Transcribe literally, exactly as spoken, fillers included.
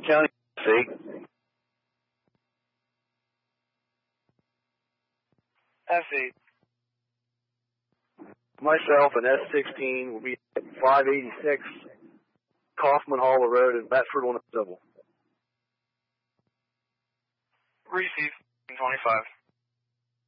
County, see. S eight. Myself and S sixteen will be at five eighty-six Kaufman Hollow Road in Bedford on a double. Receive twenty-five.